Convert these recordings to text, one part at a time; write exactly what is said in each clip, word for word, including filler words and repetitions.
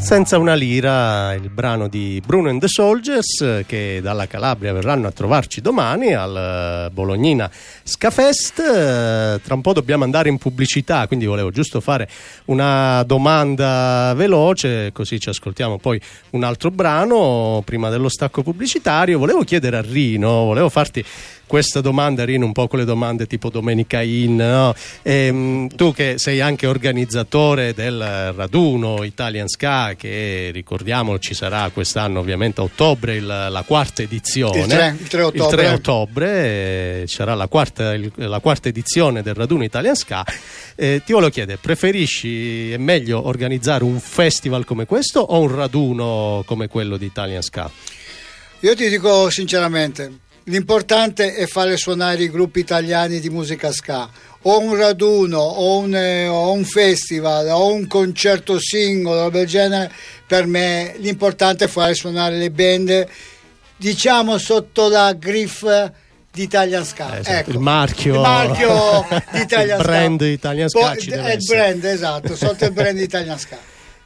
Senza una lira, il brano di Bruno and the Soldiers, che dalla Calabria verranno a trovarci domani al Bolognina Scafest. Tra un po' dobbiamo andare in pubblicità, quindi volevo giusto fare una domanda veloce, così ci ascoltiamo poi un altro brano prima dello stacco pubblicitario. Volevo chiedere a Rino, volevo farti questa domanda, Rino, un po' quelle domande tipo Domenica In, no? E, tu che sei anche organizzatore del raduno Italian Ska, che ricordiamo ci sarà quest'anno ovviamente a ottobre il, la quarta edizione, il tre, il tre ottobre, il tre ottobre eh, ci sarà la quarta, il, la quarta edizione del raduno Italian Ska. Eh, ti volevo chiedere, preferisci, è meglio organizzare un festival come questo o un raduno come quello di Italian Ska? Io ti dico sinceramente, l'importante è fare suonare i gruppi italiani di musica ska, o un raduno o un, eh, o un festival o un concerto singolo del genere. Per me l'importante è fare suonare le band, diciamo, sotto la griffa di Italian Ska, eh, esatto, ecco, il marchio, il marchio di Italian il Ska, brand Italian Ska po- ci deve è il essere. brand, esatto, sotto il brand Italian Ska.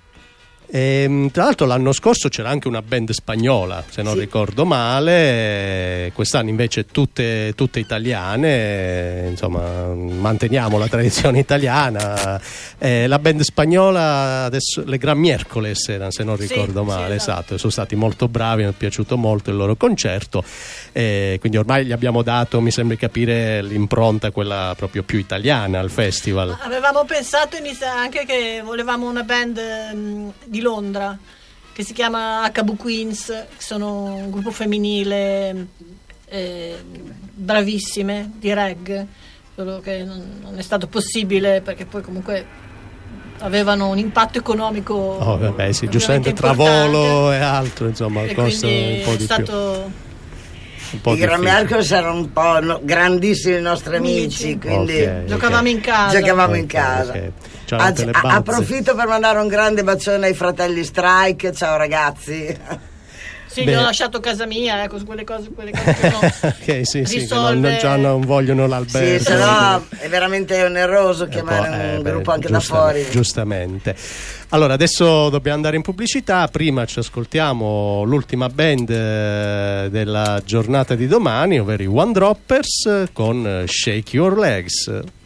E, tra l'altro l'anno scorso c'era anche una band spagnola, se non sì. ricordo male, quest'anno invece tutte, tutte italiane, insomma manteniamo la tradizione italiana. Eh, la band spagnola adesso, le Gran Miércoles erano, se non ricordo sì, male, sì, esatto, sono stati molto bravi, mi è piaciuto molto il loro concerto, eh, quindi ormai gli abbiamo dato, mi sembra capire, l'impronta quella proprio più italiana al festival. Avevamo pensato inizia- anche che volevamo una band um, di Londra che si chiama H B Queens, che sono un gruppo femminile eh, bravissime di reggae, solo che non, non è stato possibile perché poi comunque avevano un impatto economico. Oh, vabbè, sì, giustamente tra volo e altro, insomma, e costa un po' è di stato più. Un I Gran Miércoles erano un po' no, grandissimi nostri amici, amici. quindi Okay, giocavamo okay. in casa. giocavamo Okay, in casa. okay. Ciao, Anzi, te le a- bazze. approfitto per mandare un grande bacione ai fratelli Strike. Ciao ragazzi. Sì, Beh. gli ho lasciato casa mia, ecco, quelle cose, quelle cose che no. Ok, sì, sì, che non, risolve- già non vogliono l'albergo. Sì, se no è veramente oneroso Eh, chiamare poi, un eh, beh, gruppo anche da giusta- fuori. Giustamente. Allora, adesso dobbiamo andare in pubblicità. Prima ci ascoltiamo l'ultima band eh, della giornata di domani, ovvero i One Droppers con Shake Your Legs.